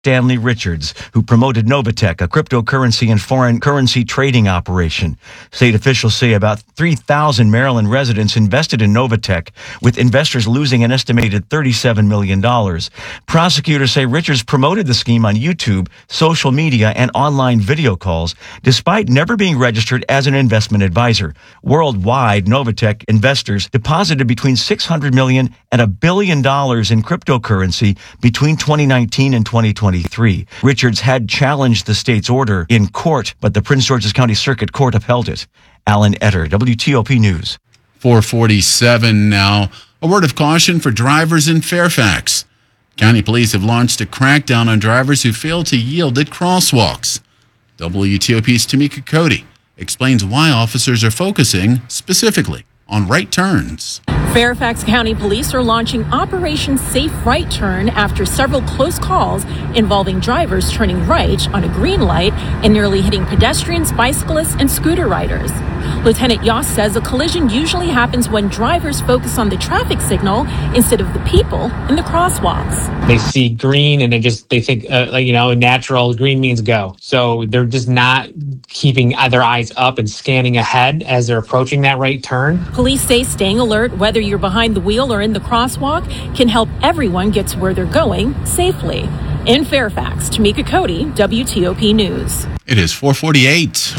Stanley Richards, who promoted Novatech, a cryptocurrency and foreign currency trading operation. State officials say about 3,000 Maryland residents invested in Novatech, with investors losing an estimated $37 million. Prosecutors say Richards promoted the scheme on YouTube, social media, and online video calls, despite never being registered as an investment advisor. Worldwide, Novatech investors deposited between $600 million and $1 billion in cryptocurrency between 2019 and 2023. Richards had challenged the state's order in court, but the Prince George's County Circuit Court upheld it. Alan Etter, WTOP News. 4:47 now. A word of caution for drivers in Fairfax. County police have launched a crackdown on drivers who fail to yield at crosswalks. WTOP's Tamika Cody explains why officers are focusing specifically on right turns. Fairfax County Police are launching Operation Safe Right Turn after several close calls involving drivers turning right on a green light and nearly hitting pedestrians, bicyclists, and scooter riders. Lieutenant Yoss says a collision usually happens when drivers focus on the traffic signal instead of the people in the crosswalks. They see green and they think, natural green means go. So they're just not keeping their eyes up and scanning ahead as they're approaching that right turn. Police say staying alert, whether you're behind the wheel or in the crosswalk, can help everyone get to where they're going safely. In Fairfax, Tamika Cody, WTOP News. It is 4:48.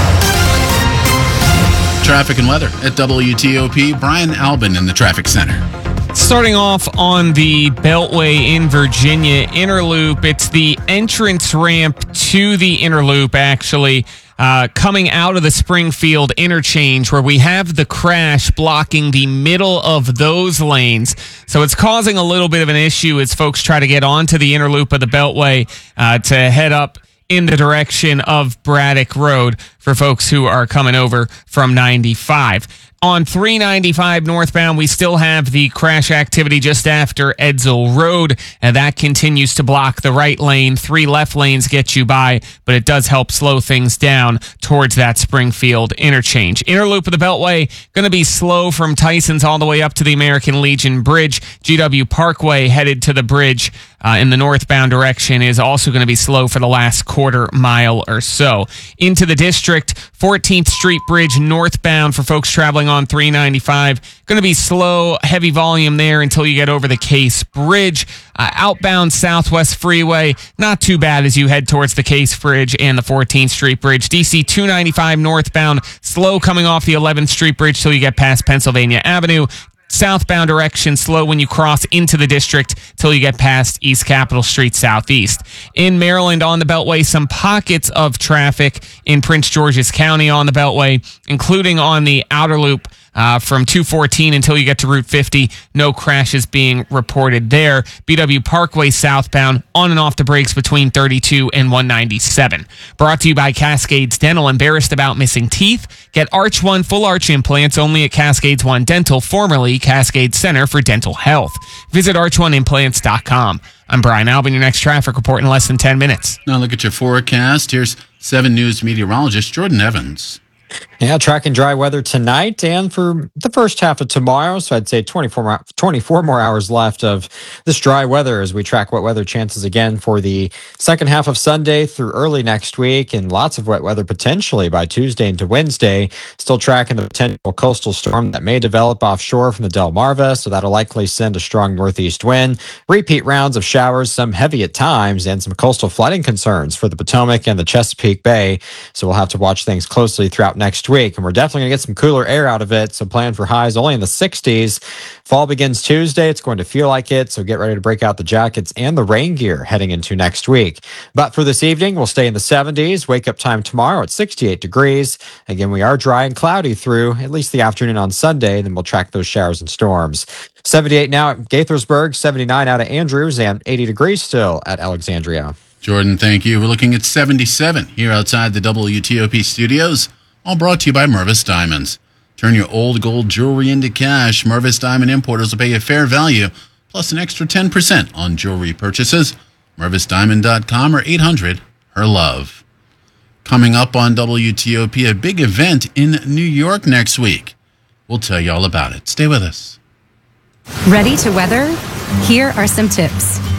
Traffic and weather at WTOP. Brian Albin in the traffic center. Starting off on the Beltway in Virginia, Inner Loop. It's the entrance ramp to the Inner Loop, actually, coming out of the Springfield interchange, where we have the crash blocking the middle of those lanes. So it's causing a little bit of an issue as folks try to get onto the Inner Loop of the Beltway to head up in the direction of Braddock Road for folks who are coming over from 95. On 395 northbound, we still have the crash activity just after Edsall Road, and that continues to block the right lane. 3 left lanes get you by, but it does help slow things down towards that Springfield interchange. Inner Loop of the Beltway going to be slow from Tyson's all the way up to the American Legion Bridge. GW Parkway headed to the bridge in the northbound direction is also going to be slow for the last quarter mile or so. Into the district, 14th Street Bridge northbound for folks traveling on 395. Going to be slow, heavy volume there until you get over the Case Bridge. Outbound Southwest Freeway, not too bad as you head towards the Case Bridge and the 14th Street Bridge. DC 295 northbound, slow coming off the 11th Street Bridge till you get past Pennsylvania Avenue. Southbound direction, slow when you cross into the district till you get past East Capitol Street Southeast. In Maryland on the Beltway, some pockets of traffic in Prince George's County on the Beltway, including on the outer loop from 214 until you get to Route 50. No crashes being reported there. BW Parkway southbound, on and off the brakes between 32 and 197. Brought to you by Cascades Dental. Embarrassed about missing teeth? Get Arch One full arch implants only at Cascades One Dental, formerly Cascades Center for Dental Health. Visit arch1implants.com. I'm Brian Albin, your next traffic report in less than 10 minutes. Now look at your forecast. Here's 7 News meteorologist Jordan Evans. Yeah, tracking dry weather tonight and for the first half of tomorrow. So I'd say 24 more hours left of this dry weather as we track wet weather chances again for the second half of Sunday through early next week, and lots of wet weather potentially by Tuesday into Wednesday. Still tracking the potential coastal storm that may develop offshore from the Delmarva, so that'll likely send a strong northeast wind. Repeat rounds of showers, some heavy at times, and some coastal flooding concerns for the Potomac and the Chesapeake Bay. So we'll have to watch things closely throughout next week, and we're definitely going to get some cooler air out of it, so plan for highs only in the 60s. Fall begins Tuesday. It's going to feel like it, so get ready to break out the jackets and the rain gear heading into next week. But for this evening, we'll stay in the 70s. Wake up time tomorrow at 68 degrees. Again, we are dry and cloudy through at least the afternoon on Sunday, then we'll track those showers and storms. 78 now at Gaithersburg, 79 out at Andrews, and 80 degrees still at Alexandria. Jordan, thank you. We're looking at 77 here outside the WTOP studios. All brought to you by Mervis Diamonds. Turn your old gold jewelry into cash. Mervis Diamond Importers will pay you fair value, plus an extra 10% on jewelry purchases. MervisDiamond.com or 800-HER-LOVE. Coming up on WTOP, a big event in New York next week. We'll tell you all about it. Stay with us. Ready to weather? Here are some tips.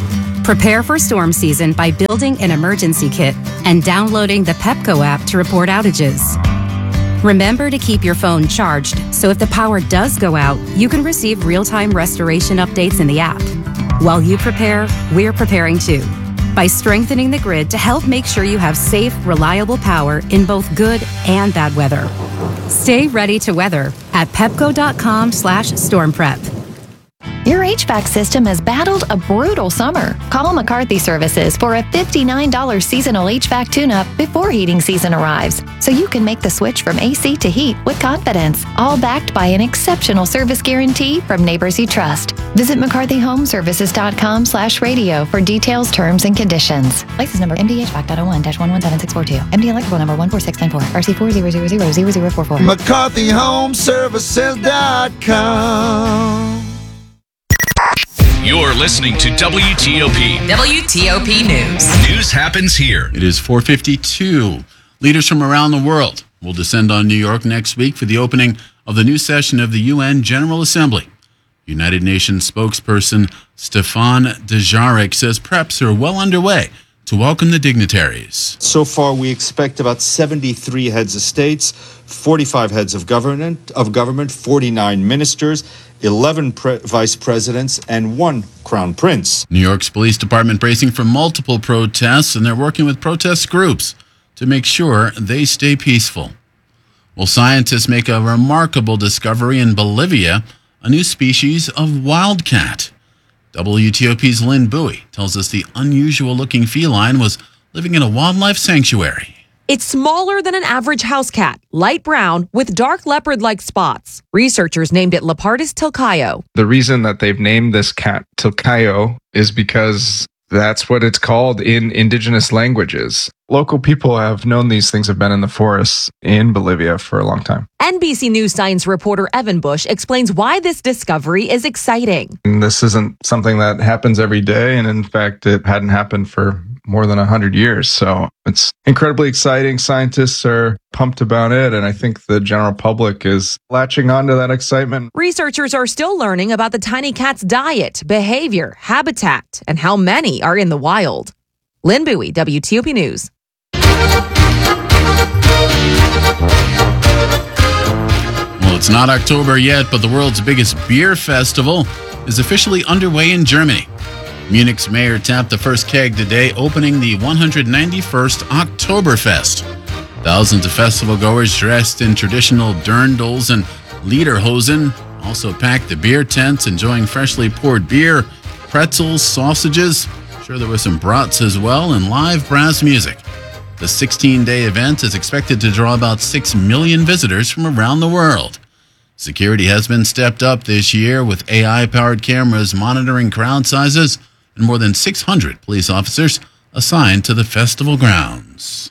Prepare for storm season by building an emergency kit and downloading the Pepco app to report outages. Remember to keep your phone charged, so if the power does go out, you can receive real-time restoration updates in the app. While you prepare, we're preparing too, by strengthening the grid to help make sure you have safe, reliable power in both good and bad weather. Stay ready to weather at pepco.com/stormprep. Your HVAC system has battled a brutal summer. Call McCarthy Services for a $59 seasonal HVAC tune-up before heating season arrives, so you can make the switch from AC to heat with confidence, all backed by an exceptional service guarantee from neighbors you trust. Visit McCarthyHomeservices.com/radio for details, terms, and conditions. License number MDHVAC.01-117642. MD electrical number 14694. RC40000044. McCarthyHomeservices.com. You're listening to WTOP. WTOP News. News happens here. It is 4:52. Leaders from around the world will descend on New York next week for the opening of the new session of the UN General Assembly. United Nations spokesperson Stefan Dujarric says preps are well underway to welcome the dignitaries. So far, we expect about 73 heads of states, 45 heads of government, 49 ministers, 11 vice presidents, and 1 crown prince. New York's police department bracing for multiple protests, and they're working with protest groups to make sure they stay peaceful. Well, scientists make a remarkable discovery in Bolivia, a new species of wildcat. WTOP's Lynn Bowie tells us the unusual-looking feline was living in a wildlife sanctuary. It's smaller than an average house cat, light brown with dark leopard-like spots. Researchers named it Leopardus tilcaio. The reason that they've named this cat Tilcaio is because that's what it's called in indigenous languages. Local people have known these things have been in the forests in Bolivia for a long time. NBC News science reporter Evan Bush explains why this discovery is exciting. And this isn't something that happens every day, and in fact, it hadn't happened for more than 100 years. So it's incredibly exciting. Scientists are pumped about it, and I think the general public is latching onto that excitement. Researchers are still learning about the tiny cat's diet, behavior, habitat, and how many are in the wild. Lynn Bowie, WTOP News. Well, it's not October yet, but the world's biggest beer festival is officially underway in Germany. Munich's mayor tapped the first keg today, opening the 191st Oktoberfest. Thousands of festival goers dressed in traditional dirndls and lederhosen also packed the beer tents, enjoying freshly poured beer, pretzels, sausages. Sure, there were some brats as well, and live brass music. The 16-day event is expected to draw about 6 million visitors from around the world. Security has been stepped up this year with AI-powered cameras monitoring crowd sizes and more than 600 police officers assigned to the festival grounds.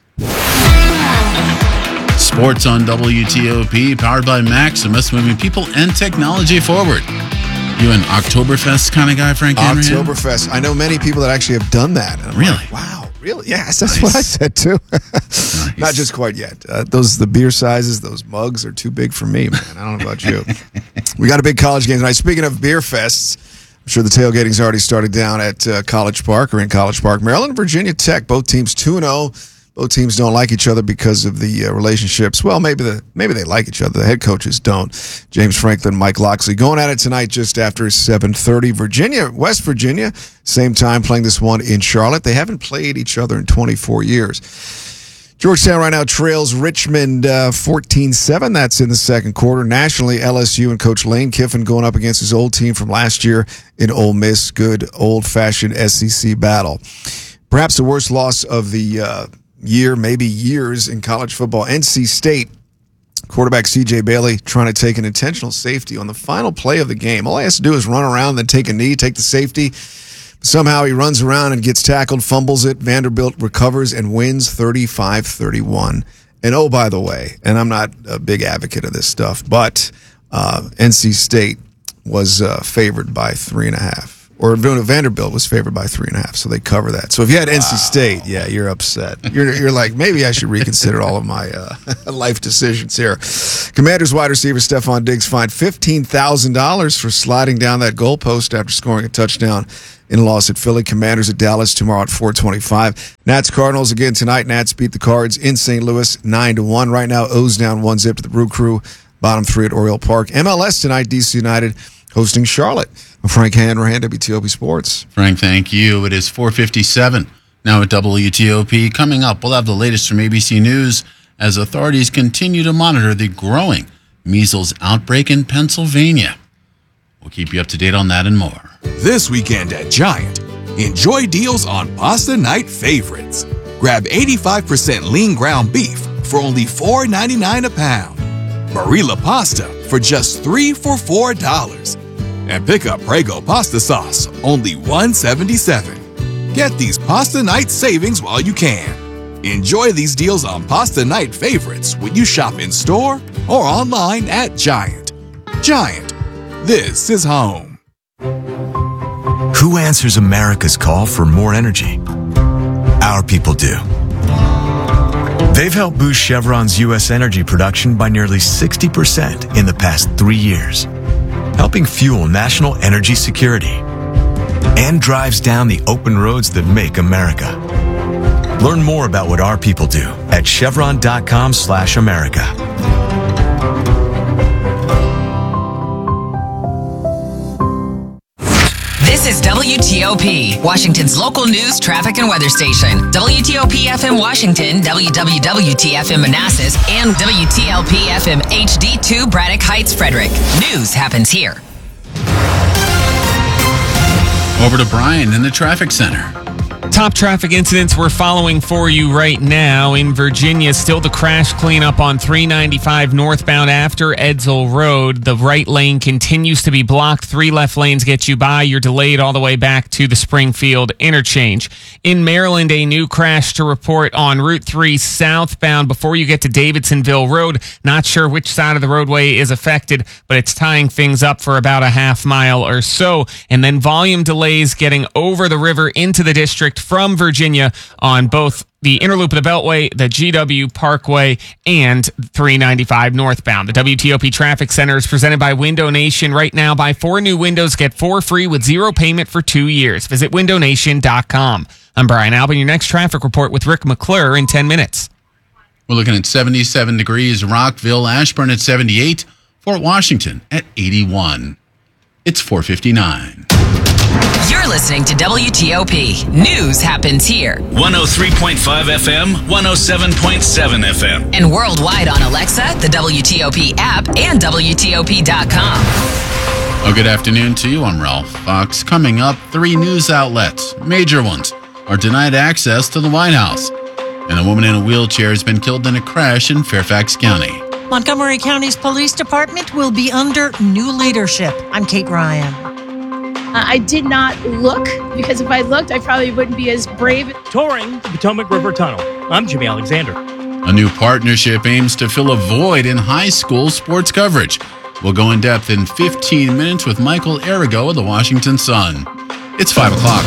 Sports on WTOP, powered by Maximus, moving people and technology forward. You an Oktoberfest kind of guy, Frank Henry? Oktoberfest. I know many people that actually have done that. Really? Like, wow, really? Yes, that's what I said too. Nice. Not just quite yet. The beer sizes, those mugs are too big for me, man. I don't know about you. We got a big college game tonight. Speaking of beer fests, I'm sure the tailgating's already started down at College Park or in College Park. Maryland and Virginia Tech, both teams 2-0. Both teams don't like each other because of the relationships. Well, maybe they like each other. The head coaches don't. James Franklin, Mike Loxley going at it tonight just after 7:30. West Virginia, same time playing this one in Charlotte. They haven't played each other in 24 years. Georgetown right now trails Richmond 14-7. That's in the second quarter. Nationally, LSU and Coach Lane Kiffin going up against his old team from last year in Ole Miss. Good old-fashioned SEC battle. Perhaps the worst loss of the year, maybe years in college football. NC State quarterback C.J. Bailey trying to take an intentional safety on the final play of the game. All he has to do is run around, then take a knee, take the safety. Somehow he runs around and gets tackled, fumbles it. Vanderbilt recovers and wins 35-31. And oh, by the way, and I'm not a big advocate of this stuff, but NC State was favored by 3.5. Or Vanderbilt was favored by 3.5, so they cover that. So if you had NC State, yeah, you're upset. You're like, maybe I should reconsider all of my life decisions here. Commanders wide receiver Stephon Diggs fined $15,000 for sliding down that goalpost after scoring a touchdown in a loss at Philly. Commanders at Dallas tomorrow at 4:25. Nats Cardinals again tonight. Nats beat the Cards in St. Louis 9-1. Right now, O's down 1-0 to the Brew Crew. Bottom 3 at Oriole Park. MLS tonight. DC United hosting Charlotte. Frank Hanrahan, WTOP Sports. Frank, thank you. It is 4:57 now at WTOP. Coming up, we'll have the latest from ABC News as authorities continue to monitor the growing measles outbreak in Pennsylvania. We'll keep you up to date on that and more. This weekend at Giant, enjoy deals on Pasta Night favorites. Grab 85% lean ground beef for only $4.99 a pound. Barilla pasta for just $3 for $4. And pick up Prego pasta sauce, only $1.77. Get these Pasta Night savings while you can. Enjoy these deals on Pasta Night favorites when you shop in store or online at Giant. Giant, this is home. Who answers America's call for more energy? Our people do. They've helped boost Chevron's U.S. energy production by nearly 60% in the past 3 years, helping fuel national energy security, and drives down the open roads that make America. Learn more about what our people do at chevron.com/America. This is WTOP, Washington's local news, traffic, and weather station. WTOP FM Washington, WWWT-FM Manassas, and WTLP-FM HD2 Braddock Heights, Frederick. News happens here. Over to Brian in the traffic center. Top traffic incidents we're following for you right now. In Virginia, still the crash cleanup on 395 northbound after Edsall Road. The right lane continues to be blocked. 3 left lanes get you by. You're delayed all the way back to the Springfield interchange. In Maryland, a new crash to report on Route 3 southbound before you get to Davidsonville Road. Not sure which side of the roadway is affected, but it's tying things up for about a half mile or so. And then volume delays getting over the river into the district from Virginia on both the inner loop of the Beltway, the GW Parkway, and 395 northbound. The WTOP Traffic Center is presented by Window Nation. Right now, buy 4 new windows, get 4 free with 0 payment for 2 years. Visit windownation.com. I'm Brian Albin, your next traffic report with Rick McClure in 10 minutes. We're looking at 77 degrees, Rockville, Ashburn at 78, Fort Washington at 81. It's 4:59. You're listening to WTOP. News happens here. 103.5 FM, 107.7 FM. And worldwide on Alexa, the WTOP app, and WTOP.com. Well, good afternoon to you. I'm Ralph Fox. Coming up, 3 news outlets, major ones, are denied access to the White House. And a woman in a wheelchair has been killed in a crash in Fairfax County. Montgomery County's police department will be under new leadership. I'm Kate Ryan. I did not look, because if I looked, I probably wouldn't be as brave. Touring the Potomac River Tunnel. I'm Jimmy Alexander. A new partnership aims to fill a void in high school sports coverage. We'll go in depth in 15 minutes with Michael Arago of the Washington Sun. It's 5 o'clock.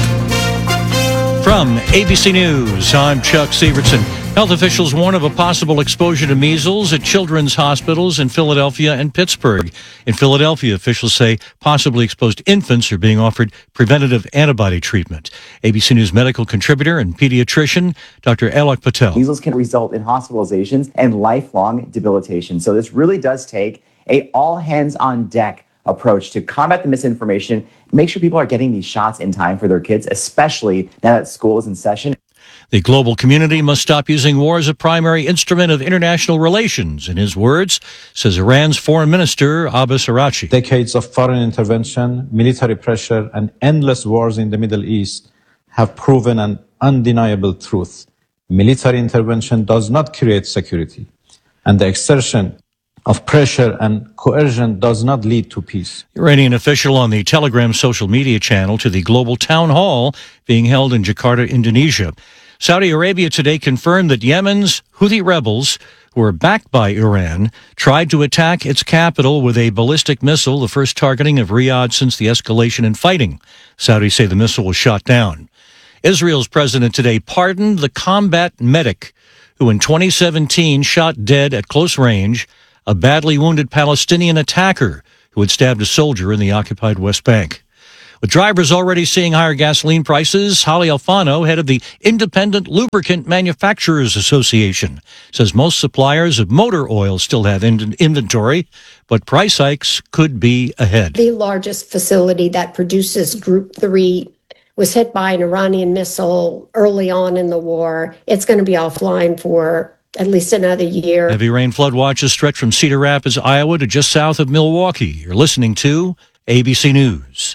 From ABC News, I'm Chuck Severson. Health officials warn of a possible exposure to measles at children's hospitals in Philadelphia and Pittsburgh. In Philadelphia, officials say possibly exposed infants are being offered preventative antibody treatment. ABC News medical contributor and pediatrician, Dr. Alok Patel. Measles can result in hospitalizations and lifelong debilitation. So this really does take a all-hands-on-deck approach to combat the misinformation, make sure people are getting these shots in time for their kids, especially now that school is in session. The global community must stop using war as a primary instrument of international relations, in his words, says Iran's Foreign Minister Abbas Araghchi. Decades of foreign intervention, military pressure, and endless wars in the Middle East have proven an undeniable truth. Military intervention does not create security, and the exertion of pressure and coercion does not lead to peace. Iranian official on the Telegram social media channel to the global town hall being held in Jakarta, Indonesia. Saudi Arabia today confirmed that Yemen's Houthi rebels, who are backed by Iran, tried to attack its capital with a ballistic missile, the first targeting of Riyadh since the escalation in fighting. Saudis say the missile was shot down. Israel's president today pardoned the combat medic who in 2017 shot dead at close range a badly wounded Palestinian attacker who had stabbed a soldier in the occupied West Bank. With drivers already seeing higher gasoline prices, Holly Alfano, head of the Independent Lubricant Manufacturers Association, says most suppliers of motor oil still have inventory, but price hikes could be ahead. The largest facility that produces Group 3 was hit by an Iranian missile early on in the war. It's going to be offline for at least another year. Heavy rain flood watches stretch from Cedar Rapids, Iowa to just south of Milwaukee. You're listening to ABC News.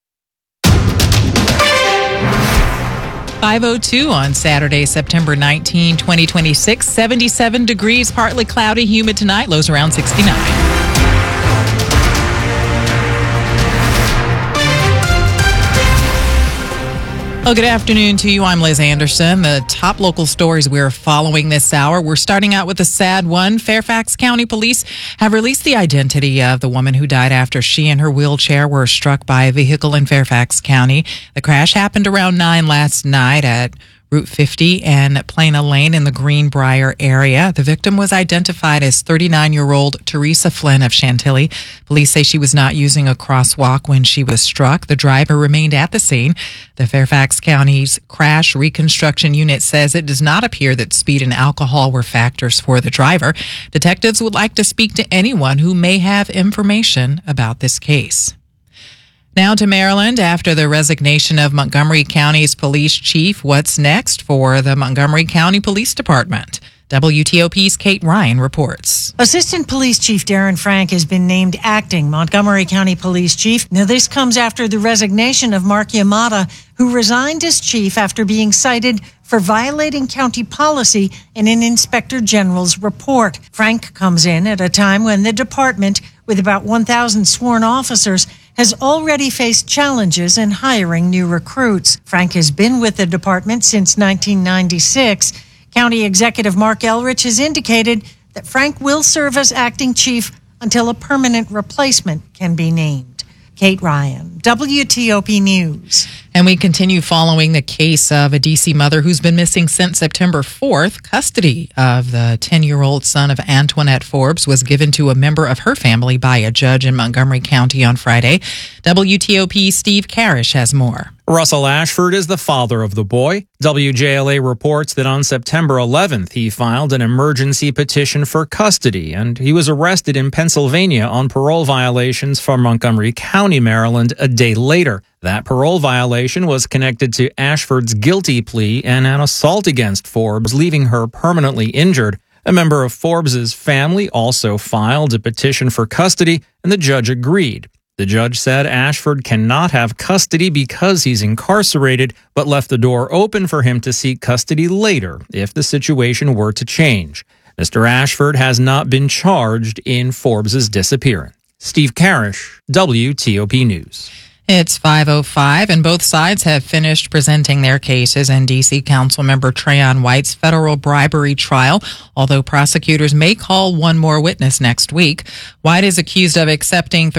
5:02 on Saturday, September 19, 2026. 77 degrees, partly cloudy, humid tonight. Lows around 69. Well, good afternoon to you. I'm Liz Anderson. The top local stories we're following this hour. We're starting out with a sad one. Fairfax County Police have released the identity of the woman who died after she and her wheelchair were struck by a vehicle in Fairfax County. The crash happened around 9 last night at Route 50 and Plana Lane in the Greenbrier area. The victim was identified as 39-year-old Teresa Flynn of Chantilly. Police say she was not using a crosswalk when she was struck. The driver remained at the scene. The Fairfax County's Crash Reconstruction Unit says it does not appear that speed and alcohol were factors for the driver. Detectives would like to speak to anyone who may have information about this case. Now to Maryland. After the resignation of Montgomery County's police chief, what's next for the Montgomery County Police Department? WTOP's Kate Ryan reports. Assistant Police Chief Darren Frank has been named acting Montgomery County Police Chief. Now, this comes after the resignation of Mark Yamada, who resigned as chief after being cited for violating county policy in an Inspector General's report. Frank comes in at a time when the department, with about 1,000 sworn officers, has already faced challenges in hiring new recruits. Frank has been with the department since 1996. County Executive Mark Elrich has indicated that Frank will serve as acting chief until a permanent replacement can be named. Kate Ryan, WTOP News. And we continue following the case of a D.C. mother who's been missing since September 4th. Custody of the 10-year-old son of Antoinette Forbes was given to a member of her family by a judge in Montgomery County on Friday. WTOP's Steve Karish has more. Russell Ashford is the father of the boy. WJLA reports that on September 11th, he filed an emergency petition for custody, and he was arrested in Pennsylvania on parole violations from Montgomery County, Maryland, a day later. That parole violation was connected to Ashford's guilty plea and an assault against Forbes, leaving her permanently injured. A member of Forbes's family also filed a petition for custody, and the judge agreed. The judge said Ashford cannot have custody because he's incarcerated, but left the door open for him to seek custody later if the situation were to change. Mr. Ashford has not been charged in Forbes's disappearance. Steve Karish, WTOP News. It's 5:05, and both sides have finished presenting their cases in D.C. Councilmember Trayon White's federal bribery trial, although prosecutors may call one more witness next week. White is accused of accepting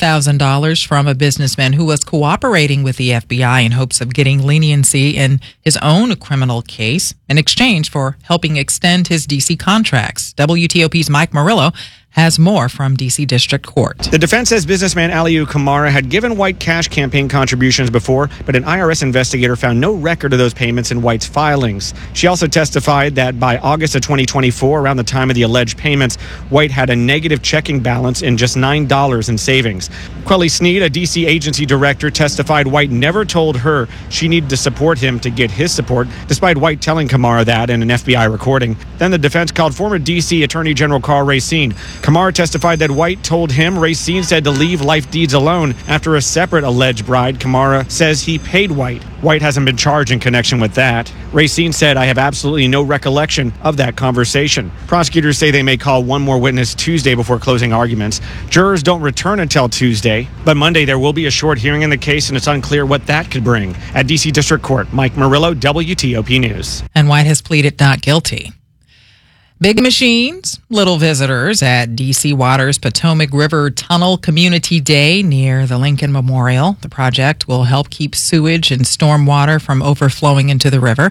$35,000 from a businessman who was cooperating with the FBI in hopes of getting leniency in his own criminal case in exchange for helping extend his D.C. contracts. WTOP's Mike Murillo has more from D.C. District Court. The defense says businessman Aliu Kamara had given White cash campaign contributions before, but an IRS investigator found no record of those payments in White's filings. She also testified that by August of 2024, around the time of the alleged payments, White had a negative checking balance in just $9 in savings. Quelly Sneed, a D.C. agency director, testified White never told her she needed to support him to get his support, despite White telling Kamara that in an FBI recording. Then the defense called former D.C. Attorney General Carl Racine. Kamara testified that White told him Racine said to leave life deeds alone. After a separate alleged bribe, Kamara says he paid White. White hasn't been charged in connection with that. Racine said, "I have absolutely no recollection of that conversation." Prosecutors say they may call one more witness Tuesday before closing arguments. Jurors don't return until Tuesday, but Monday there will be a short hearing in the case, and it's unclear what that could bring. At D.C. District Court, Mike Murillo, WTOP News. And White has pleaded not guilty. Big machines, little visitors at D.C. Water's Potomac River Tunnel Community Day near the Lincoln Memorial. The project will help keep sewage and storm water from overflowing into the river.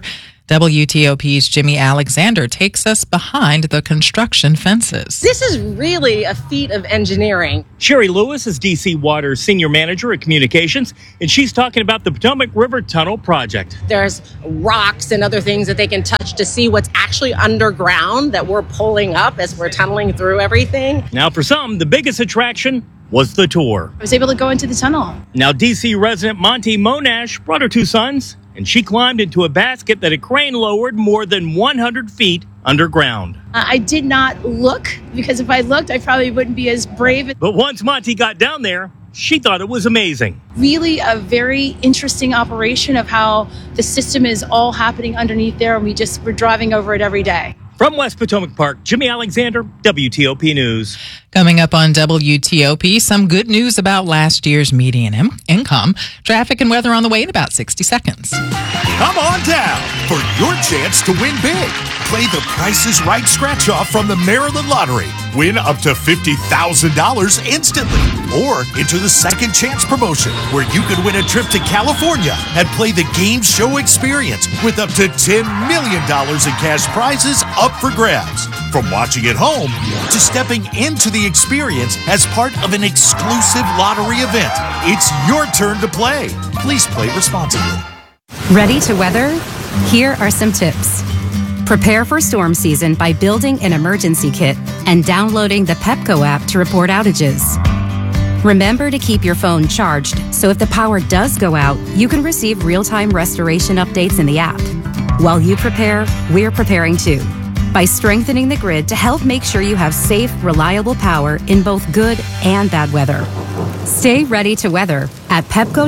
WTOP's Jimmy Alexander takes us behind the construction fences. This is really a feat of engineering. Sherry Lewis is DC Water's Senior Manager at Communications, and she's talking about the Potomac River Tunnel project. There's rocks and other things that they can touch to see what's actually underground that we're pulling up as we're tunneling through everything. Now, for some, the biggest attraction was the tour. I was able to go into the tunnel. Now, DC resident Monty Monash brought her two sons, and she climbed into a basket that a crane lowered more than 100 feet underground. I did not look, because if I looked, I probably wouldn't be as brave. But once Monty got down there, she thought it was amazing. Really a very interesting operation of how the system is all happening underneath there, and we're driving over it every day. From West Potomac Park, Jimmy Alexander, WTOP News. Coming up on WTOP, some good news about last year's median income. Traffic and weather on the way in about 60 seconds. Come on down for your chance to win big. Play the Price is Right scratch-off from the Maryland Lottery. Win up to $50,000 instantly. Or enter the Second Chance promotion, where you could win a trip to California and play the Game Show Experience with up to $10 million in cash prizes up for grabs. From watching at home to stepping into the experience as part of an exclusive lottery event. It's your turn to play. Please play responsibly. Ready to weather? Here are some tips. Prepare for storm season by building an emergency kit and downloading the Pepco app to report outages. Remember to keep your phone charged, so if the power does go out, you can receive real-time restoration updates in the app. While you prepare, we're preparing too, by strengthening the grid to help make sure you have safe, reliable power in both good and bad weather. Stay ready to weather at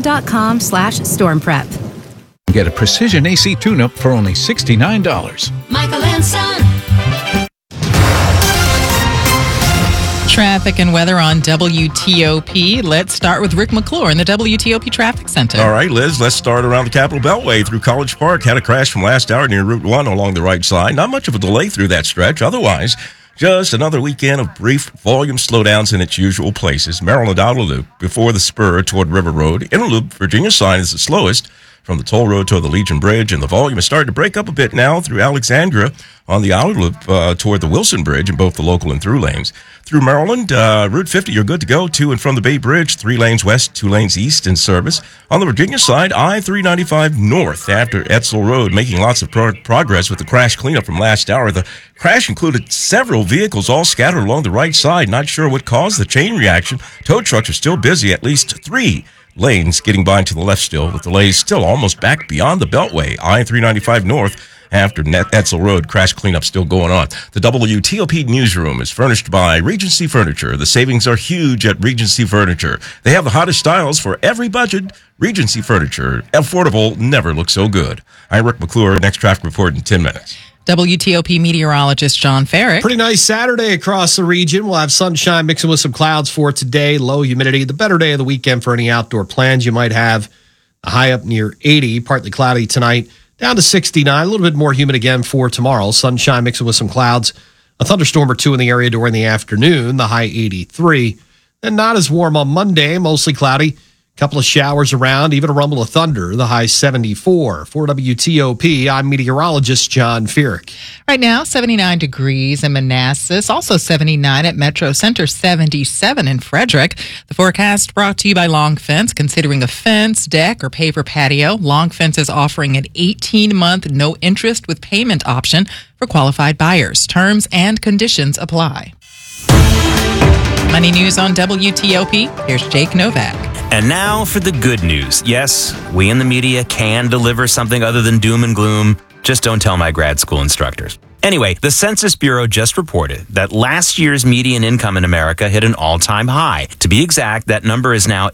pepco.com/stormprep. Get a precision AC tune-up for only $69. Michael and Son. Traffic and weather on WTOP. Let's start with Rick McClure in the WTOP Traffic Center. All right, Liz, let's start around the Capitol Beltway through College Park. Had a crash from last hour near Route 1 along the right side. Not much of a delay through that stretch. Otherwise, just another weekend of brief volume slowdowns in its usual places. Maryland Outer Loop before the spur toward River Road. Inner Loop, Virginia side is the slowest from the toll road to the Legion Bridge, and the volume is starting to break up a bit now through Alexandria on the outer loop toward the Wilson Bridge in both the local and through lanes. Through Maryland, Route 50, you're good to go to and from the Bay Bridge, 3 lanes west, 2 lanes east in service. On the Virginia side, I-395 north after Etzel Road, making lots of progress with the crash cleanup from last hour. The crash included several vehicles all scattered along the right side. Not sure what caused the chain reaction. Tow trucks are still busy, at least 3 lanes getting by to the left still, with delays still almost back beyond the Beltway. I-395 north after Etzel Road, crash cleanup still going on. The WTOP newsroom is furnished by Regency Furniture. The savings are huge at Regency Furniture. They have the hottest styles for every budget. Regency Furniture. Affordable never looks so good. I'm Rick McClure. Next traffic report in 10 minutes. WTOP meteorologist John Farrick. Pretty nice Saturday across the region. We'll have sunshine mixing with some clouds for today. Low humidity. The better day of the weekend for any outdoor plans you might have. A high up near 80. Partly cloudy tonight. Down to 69. A little bit more humid again for tomorrow. Sunshine mixing with some clouds. A thunderstorm or two in the area during the afternoon. The high 83. And not as warm on Monday. Mostly cloudy. Couple of showers around, even a rumble of thunder, the high 74. For WTOP, I'm meteorologist John Farrick. Right now, 79 degrees in Manassas, also 79 at Metro Center, 77 in Frederick. The forecast brought to you by Long Fence. Considering a fence, deck, or paver patio, Long Fence is offering an 18-month no interest with payment option for qualified buyers. Terms and conditions apply. Money news on WTOP. Here's Jake Novak. And now for the good news. Yes, we in the media can deliver something other than doom and gloom. Just don't tell my grad school instructors. Anyway, the Census Bureau just reported that last year's median income in America hit an all-time high. To be exact, that number is now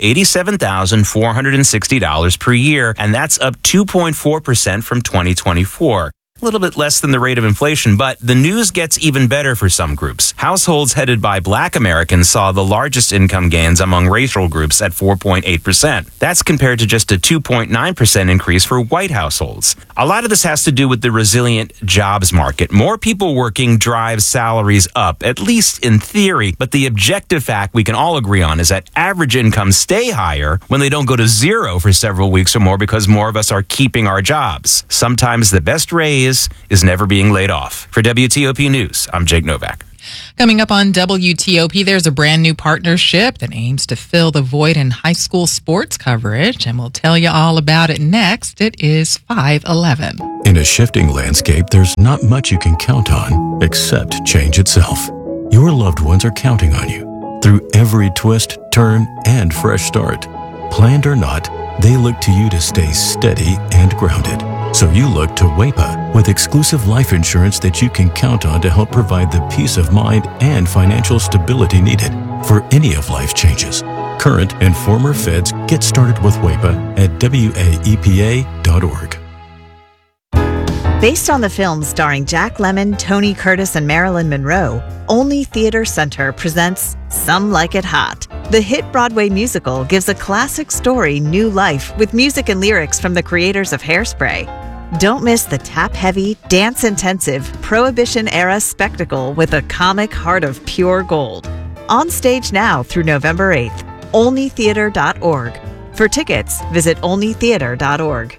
$87,460 per year, and that's up 2.4% from 2024. A little bit less than the rate of inflation, but the news gets even better for some groups. Households headed by Black Americans saw the largest income gains among racial groups at 4.8%. That's compared to just a 2.9% increase for white households. A lot of this has to do with the resilient jobs market. More people working drives salaries up, at least in theory, but the objective fact we can all agree on is that average incomes stay higher when they don't go to zero for several weeks or more because more of us are keeping our jobs. Sometimes the best raise is never being laid off. For WTOP News, I'm Jake Novak. Coming up on WTOP, there's a brand new partnership that aims to fill the void in high school sports coverage, and we'll tell you all about it next. It is 5:11. In a shifting landscape, there's not much you can count on except change itself. Your loved ones are counting on you through every twist, turn, and fresh start. Planned or not, they look to you to stay steady and grounded. So you look to WAEPA with exclusive life insurance that you can count on to help provide the peace of mind and financial stability needed for any of life's changes. Current and former feds get started with WAEPA at WAEPA.org. Based on the film starring Jack Lemmon, Tony Curtis, and Marilyn Monroe, Only Theater Center presents Some Like It Hot. The hit Broadway musical gives a classic story new life with music and lyrics from the creators of Hairspray. Don't miss the tap-heavy, dance-intensive, Prohibition-era spectacle with a comic heart of pure gold. On stage now through November 8th. OnlyTheater.org. For tickets, visit OnlyTheater.org.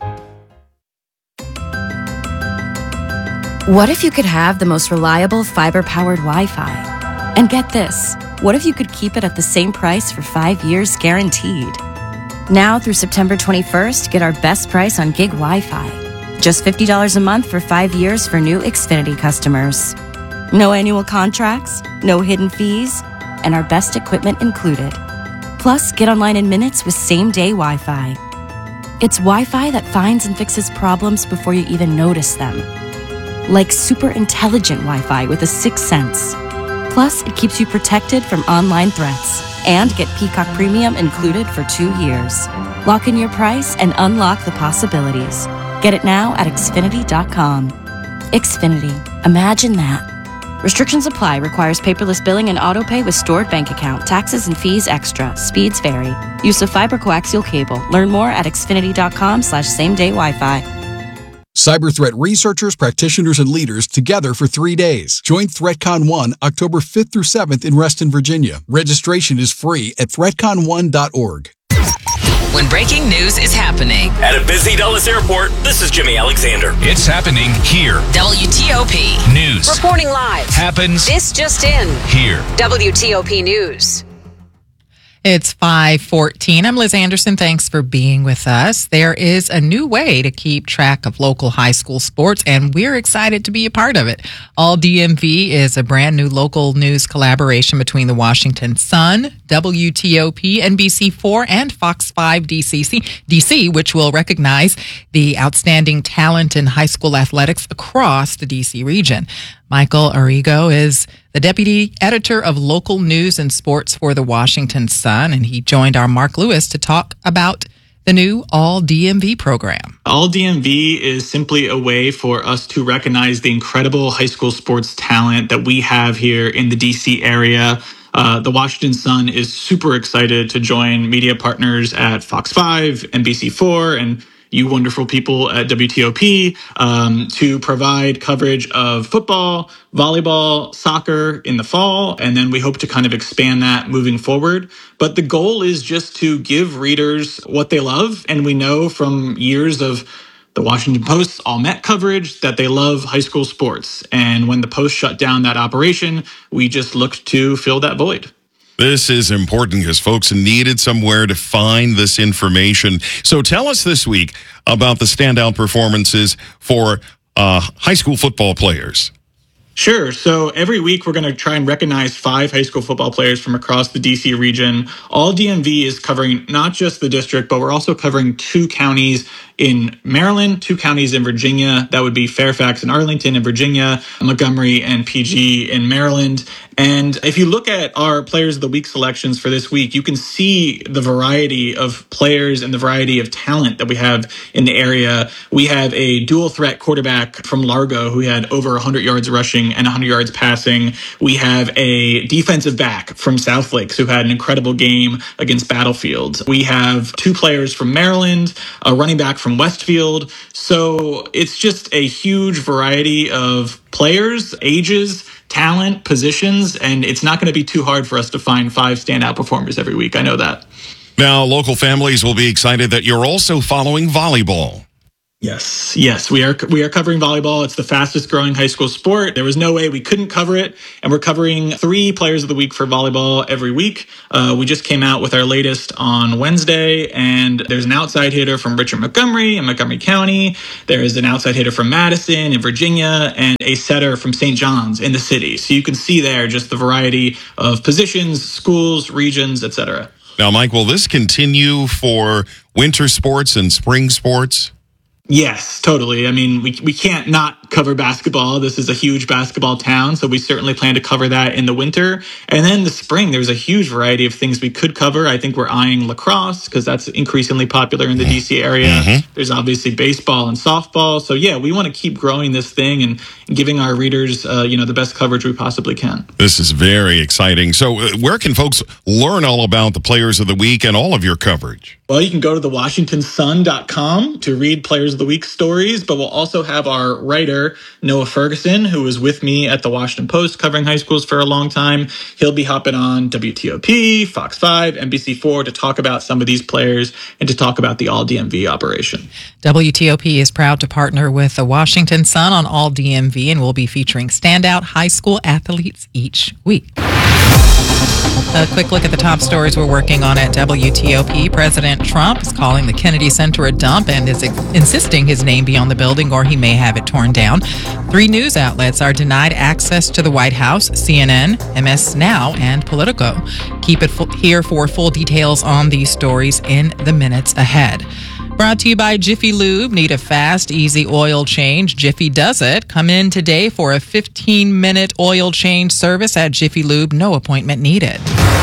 What if you could have the most reliable fiber-powered Wi-Fi? And get this, what if you could keep it at the same price for 5 years guaranteed? Now through September 21st, get our best price on gig Wi-Fi. Just $50 a month for 5 years for new Xfinity customers. No annual contracts, no hidden fees, and our best equipment included. Plus, get online in minutes with same-day Wi-Fi. It's Wi-Fi that finds and fixes problems before you even notice them. Like super intelligent Wi-Fi with a sixth sense. Plus, it keeps you protected from online threats. And get Peacock Premium included for 2 years. Lock in your price and unlock the possibilities. Get it now at Xfinity.com. Xfinity. Imagine that. Restrictions apply. Requires paperless billing and autopay with stored bank account. Taxes and fees extra. Speeds vary. Use of fiber coaxial cable. Learn more at Xfinity.com/same-day Wi-Fi. Cyber threat researchers, practitioners, and leaders together for 3 days. Join ThreatCon 1 October 5th through 7th in Reston, Virginia. Registration is free at threatcon1.org. When breaking news is happening At a busy Dulles airport, this is Jimmy Alexander. It's happening here. WTOP News reporting live happens this just in here. WTOP News. It's 5:14. I'm Liz Anderson. Thanks for being with us. There is a new way to keep track of local high school sports, and we're excited to be a part of it. All DMV is a brand new local news collaboration between the Washington Sun, WTOP, NBC4, and Fox 5 DC, which will recognize the outstanding talent in high school athletics across the DC region. Michael Arrigo is the deputy editor of local news and sports for the Washington Sun, and he joined our Mark Lewis to talk about the new All DMV program. All DMV is simply a way for us to recognize the incredible high school sports talent that we have here in the DC area. The Washington Sun is super excited to join media partners at Fox 5, NBC4, and you wonderful people at WTOP to provide coverage of football, volleyball, soccer in the fall, and then we hope to kind of expand that moving forward. But the goal is just to give readers what they love, and we know from years of the Washington Post's All Met coverage that they love high school sports. And when the Post shut down that operation, we just looked to fill that void. This is important because folks needed somewhere to find this information. So tell us this week about the standout performances for high school football players. Sure. So every week we're going to try and recognize 5 high school football players from across the DC region. All DMV is covering not just the district, but we're also covering 2 counties in Maryland, 2 counties in Virginia. That would be Fairfax and Arlington in Virginia, Montgomery and PG in Maryland. And if you look at our Players of the Week selections for this week, you can see the variety of players and the variety of talent that we have in the area. We have a dual threat quarterback from Largo who had over 100 yards rushing and 100 yards passing. We have a defensive back from South Lakes who had an incredible game against Battlefield. We have 2 players from Maryland, a running back from Westfield. So it's just a huge variety of players, ages, talent, positions, and it's not going to be too hard for us to find 5 standout performers every week. I know that. Now, local families will be excited that you're also following volleyball. Yes, we are covering volleyball. It's the fastest growing high school sport. There was no way we couldn't cover it, and we're covering 3 players of the week for volleyball every week. We just came out with our latest on Wednesday, and there's an outside hitter from Richard Montgomery in Montgomery County. There is an outside hitter from Madison in Virginia, and a setter from St. John's in the city. So you can see there just the variety of positions, schools, regions, etc. Now, Mike, will this continue for winter sports and spring sports? Yes, totally. I mean, we can't not cover basketball. This is a huge basketball town, so we certainly plan to cover that in the winter. And then the spring, there's a huge variety of things we could cover. I think we're eyeing lacrosse because that's increasingly popular in the DC area. Mm-hmm. There's obviously baseball and softball. So yeah, we want to keep growing this thing and giving our readers, the best coverage we possibly can. This is very exciting. So where can folks learn all about the Players of the Week and all of your coverage? Well, you can go to thewashingtonsun.com to read Players of the Week stories, but we'll also have our writer, Noah Ferguson, who was with me at the Washington Post covering high schools for a long time. He'll be hopping on WTOP, Fox 5, NBC4 to talk about some of these players and to talk about the All DMV operation. WTOP is proud to partner with the Washington Sun on All DMV, and we'll be featuring standout high school athletes each week. A quick look at the top stories we're working on at WTOP. President Trump is calling the Kennedy Center a dump and is insisting his name be on the building or he may have it torn down. 3 news outlets are denied access to the White House: CNN, MS Now, and Politico. Keep it here for full details on these stories in the minutes ahead. Brought to you by Jiffy Lube. Need a fast, easy oil change? Jiffy does it. Come in today for a 15-minute oil change service at Jiffy Lube. No appointment needed.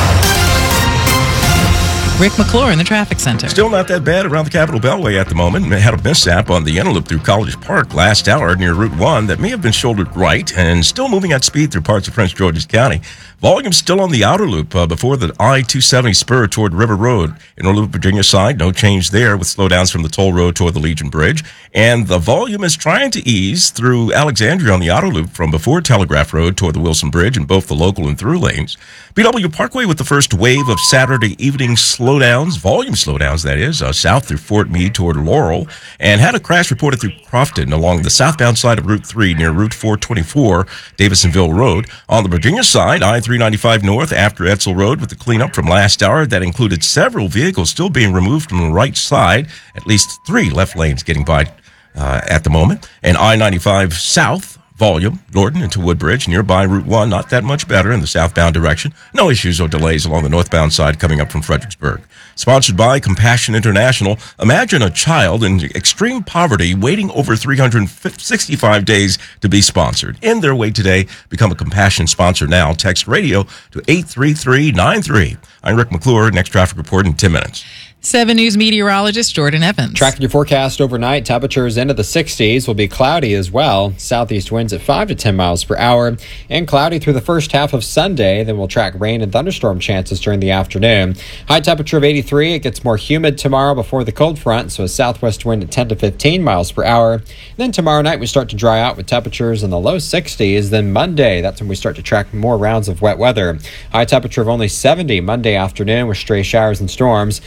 Rick McClure in the traffic center. Still not that bad around the Capitol Beltway at the moment. We had a mishap on the Interloop through College Park last hour near Route 1 that may have been shouldered right and still moving at speed through parts of Prince George's County. Volume still on the outer loop before the I-270 spur toward River Road. Interloop Virginia side, no change there with slowdowns from the toll road toward the Legion Bridge. And the volume is trying to ease through Alexandria on the outer loop from before Telegraph Road toward the Wilson Bridge in both the local and through lanes. BW Parkway with the first wave of Saturday evening slowdowns, volume slowdowns that is, south through Fort Meade toward Laurel, and had a crash reported through Crofton along the southbound side of Route 3 near Route 424, Davisonville Road. On the Virginia side, I-395 north after Edsel Road with the cleanup from last hour that included several vehicles still being removed from the right side, at least 3 left lanes getting by at the moment, and I-95 south, volume, Norton into Woodbridge, nearby Route 1, not that much better in the southbound direction. No issues or delays along the northbound side coming up from Fredericksburg. Sponsored by Compassion International. Imagine a child in extreme poverty waiting over 365 days to be sponsored. In their way today, become a Compassion sponsor now. Text radio to 83393. I'm Rick McClure. Next traffic report in 10 minutes. 7 News meteorologist Jordan Evans. Tracking your forecast overnight, temperatures into the 60s, will be cloudy as well. Southeast winds at 5 to 10 miles per hour and cloudy through the first half of Sunday. Then we'll track rain and thunderstorm chances during the afternoon. High temperature of 83. It gets more humid tomorrow before the cold front, so a southwest wind at 10 to 15 miles per hour. And then tomorrow night we start to dry out with temperatures in the low 60s. Then Monday, that's when we start to track more rounds of wet weather. High temperature of only 70 Monday afternoon with stray showers and storms. Better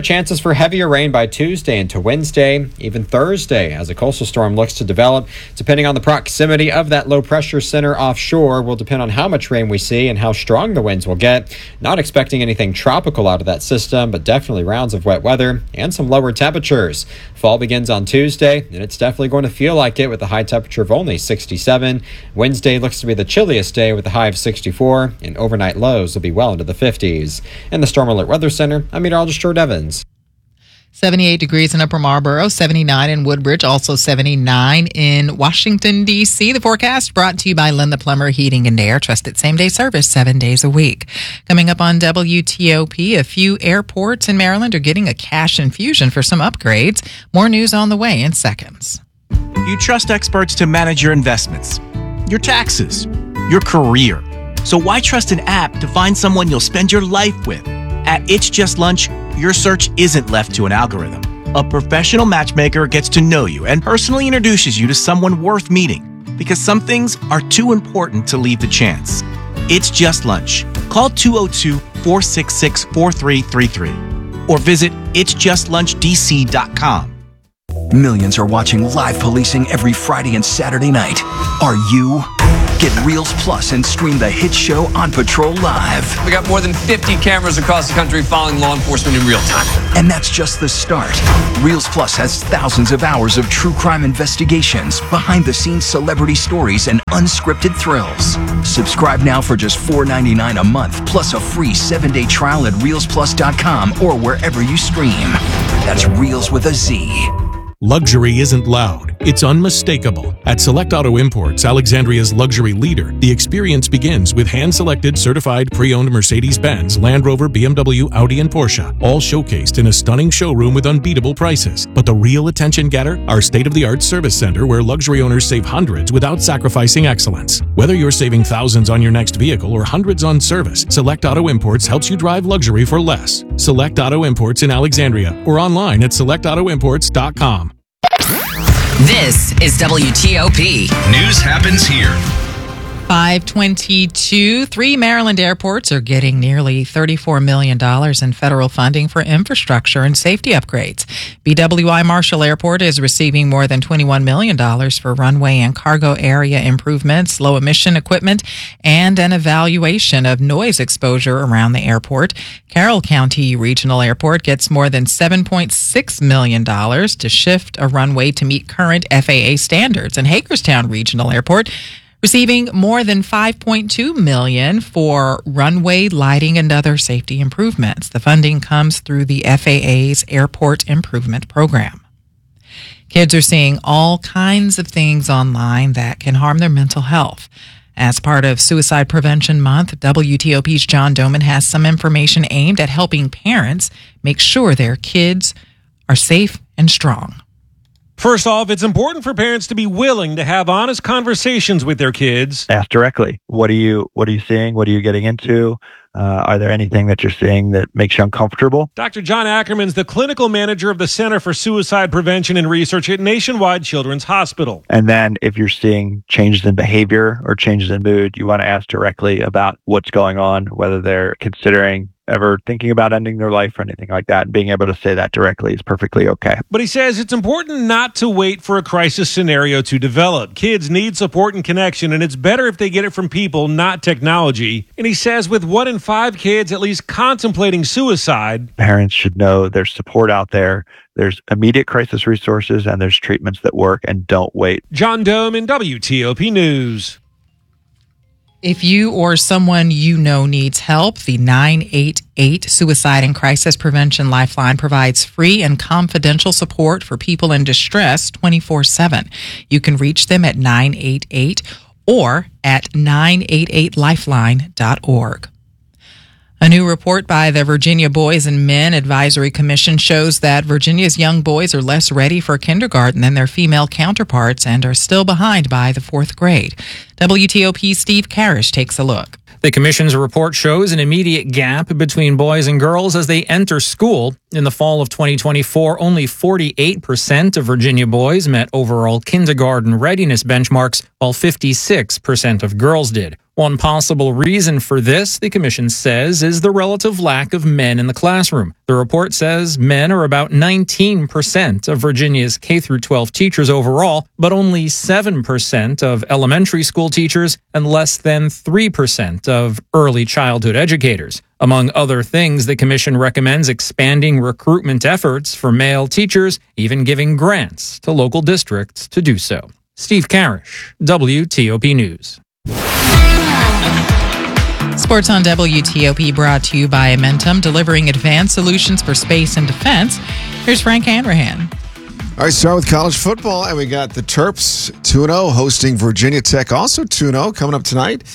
chances for heavier rain by Tuesday into Wednesday, even Thursday, as a coastal storm looks to develop. Depending on the proximity of that low pressure center offshore will depend on how much rain we see and how strong the winds will get. Not expecting anything tropical out of that system, but definitely rounds of wet weather and some lower temperatures. Fall begins on Tuesday, and it's definitely going to feel like it with a high temperature of only 67. Wednesday looks to be the chilliest day with a high of 64, and overnight lows will be well into the 50s. In the Storm Alert Weather Center, I'm meteorologist George Evans. 78 degrees in Upper Marlboro, 79 in Woodbridge, also 79 in Washington, D.C. The forecast brought to you by Lynn the Plumber Heating and Air. Trusted same-day service 7 days a week. Coming up on WTOP, a few airports in Maryland are getting a cash infusion for some upgrades. More news on the way in seconds. You trust experts to manage your investments, your taxes, your career. So why trust an app to find someone you'll spend your life with? At It's Just Lunch, your search isn't left to an algorithm. A professional matchmaker gets to know you and personally introduces you to someone worth meeting, because some things are too important to leave to chance. It's Just Lunch. Call 202-466-4333 or visit itsjustlunchdc.com. Millions are watching live policing every Friday and Saturday night. Are you? Get Reels Plus and stream the hit show On Patrol live. We got more than 50 cameras across the country following law enforcement in real time. And that's just the start. Reels Plus has thousands of hours of true crime investigations, behind-the-scenes celebrity stories, and unscripted thrills. Subscribe now for just $4.99 a month, plus a free 7-day trial at reelsplus.com or wherever you stream. That's Reels with a Z. Luxury isn't loud, it's unmistakable. At Select Auto Imports, Alexandria's luxury leader, the experience begins with hand-selected, certified, pre-owned Mercedes-Benz, Land Rover, BMW, Audi, and Porsche, all showcased in a stunning showroom with unbeatable prices. But the real attention getter? Our state-of-the-art service center where luxury owners save hundreds without sacrificing excellence. Whether you're saving thousands on your next vehicle or hundreds on service, Select Auto Imports helps you drive luxury for less. Select Auto Imports in Alexandria or online at selectautoimports.com. This is WTOP. News happens here. 522. 3 Maryland airports are getting nearly $34 million in federal funding for infrastructure and safety upgrades. BWI Marshall Airport is receiving more than $21 million for runway and cargo area improvements, low emission equipment, and an evaluation of noise exposure around the airport. Carroll County Regional Airport gets more than $7.6 million to shift a runway to meet current FAA standards. And Hagerstown Regional Airport receiving more than $5.2 million for runway lighting and other safety improvements. The funding comes through the FAA's Airport Improvement Program. Kids are seeing all kinds of things online that can harm their mental health. As part of Suicide Prevention Month, WTOP's John Doman has some information aimed at helping parents make sure their kids are safe and strong. First off, it's important for parents to be willing to have honest conversations with their kids. Ask directly. What are you seeing? What are you getting into? Are there anything that you're seeing that makes you uncomfortable? Dr. John Ackerman's the clinical manager of the Center for Suicide Prevention and Research at Nationwide Children's Hospital. And then if you're seeing changes in behavior or changes in mood, you want to ask directly about what's going on, whether they're considering ever thinking about ending their life or anything like that. And being able to say that directly is perfectly okay. But he says it's important not to wait for a crisis scenario to develop. Kids need support and connection, and it's better if they get it from people, not technology. And he says with 1 in 5 kids at least contemplating suicide, parents should know there's support out there. There's immediate crisis resources and there's treatments that work, and don't wait. John Doman, WTOP News. If you or someone you know needs help, the 988 Suicide and Crisis Prevention Lifeline provides free and confidential support for people in distress 24/7. You can reach them at 988 or at 988lifeline.org. A new report by the Virginia Boys and Men Advisory Commission shows that Virginia's young boys are less ready for kindergarten than their female counterparts and are still behind by the 4th grade. WTOP's Steve Karish takes a look. The commission's report shows an immediate gap between boys and girls as they enter school. In the fall of 2024, only 48% of Virginia boys met overall kindergarten readiness benchmarks, while 56% of girls did. One possible reason for this, the commission says, is the relative lack of men in the classroom. The report says men are about 19% of Virginia's K-12 teachers overall, but only 7% of elementary school teachers and less than 3% of early childhood educators. Among other things, the commission recommends expanding recruitment efforts for male teachers, even giving grants to local districts to do so. Steve Karish, WTOP News. Sports on WTOP brought to you by Amentum, delivering advanced solutions for space and defense. Here's Frank Hanrahan. All right, start with college football, and we got the Terps 2-0 hosting Virginia Tech, also 2-0, coming up tonight,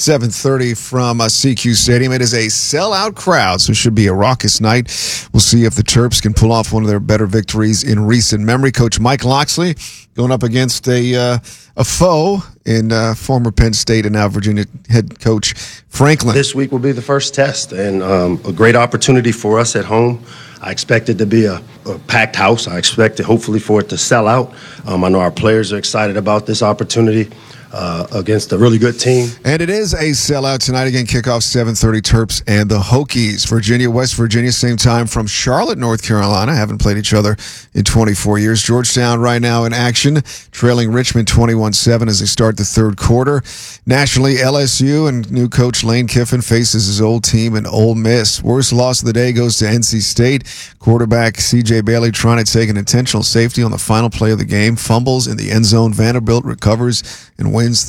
7:30 from CQ Stadium. It is a sellout crowd, so it should be a raucous night. We'll see if the Terps can pull off one of their better victories in recent memory. Coach Mike Locksley going up against a foe in former Penn State and now Virginia head coach Franklin. This week will be the first test and a great opportunity for us at home. I expect it to be a packed house. I expect it hopefully for it to sell out. I know our players are excited about this opportunity against a really good team. And it is a sellout tonight. Again, kickoff 7:30, Terps and the Hokies. Virginia, West Virginia, same time from Charlotte, North Carolina. Haven't played each other in 24 years. Georgetown right now in action, trailing Richmond 21-7 as they start the third quarter. Nationally, LSU and new coach Lane Kiffin faces his old team in Ole Miss. Worst loss of the day goes to NC State. Quarterback C.J. Bailey trying to take an intentional safety on the final play of the game. Fumbles in the end zone. Vanderbilt recovers and wins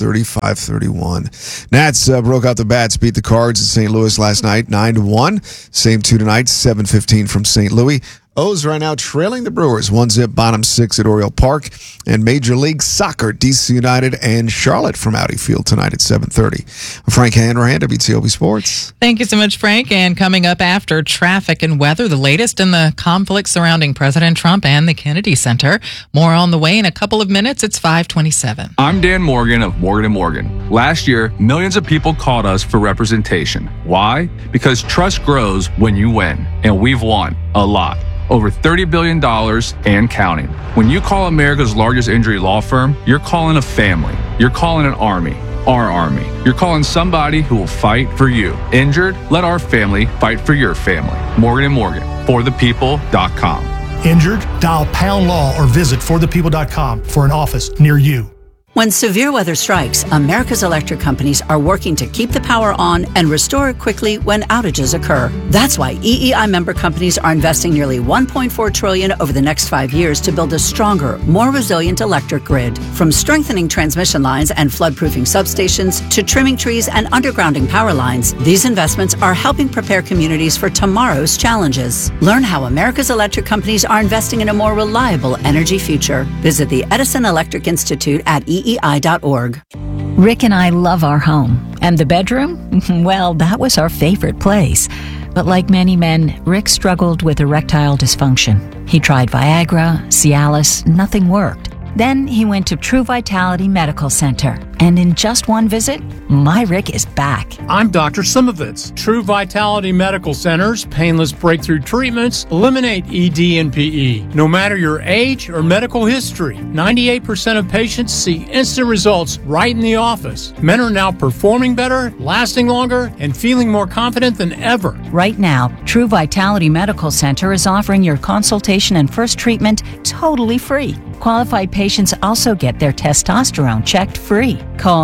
35-31. Nats broke out the bats, beat the Cards in St. Louis last night, 9-1. Same two tonight, 7:15 from St. Louis. O's right now trailing the Brewers, 1-0 bottom 6 at Oriole Park. And Major League Soccer, DC United and Charlotte from Audi Field tonight at 7:30. Frank Hanrahan, WTOP Sports. Thank you so much, Frank. And coming up after traffic and weather, the latest in the conflict surrounding President Trump and the Kennedy Center. More on the way in a couple of minutes. It's 5:27. I'm Dan Morgan of Morgan & Morgan. Last year, millions of people called us for representation. Why? Because trust grows when you win. And we've won a lot. Over $30 billion and counting. When you call America's largest injury law firm, you're calling a family. You're calling an army. Our army. You're calling somebody who will fight for you. Injured? Let our family fight for your family. Morgan & Morgan. ForThePeople.com. Injured? Dial #law or visit forthepeople.com for an office near you. When severe weather strikes, America's electric companies are working to keep the power on and restore it quickly when outages occur. That's why EEI member companies are investing nearly $1.4 trillion over the next 5 years to build a stronger, more resilient electric grid. From strengthening transmission lines and flood-proofing substations to trimming trees and undergrounding power lines, these investments are helping prepare communities for tomorrow's challenges. Learn how America's electric companies are investing in a more reliable energy future. Visit the Edison Electric Institute at EEI.org. Rick and I love our home. And the bedroom? Well, that was our favorite place. But like many men, Rick struggled with erectile dysfunction. He tried Viagra, Cialis, nothing worked. Then he went to True Vitality Medical Center. And in just one visit, my Rick is back. I'm Dr. Simovitz. True Vitality Medical Center's painless breakthrough treatments eliminate ED and PE. No matter your age or medical history, 98% of patients see instant results right in the office. Men are now performing better, lasting longer, and feeling more confident than ever. Right now, True Vitality Medical Center is offering your consultation and first treatment totally free. Qualified patients also get their testosterone checked free. Call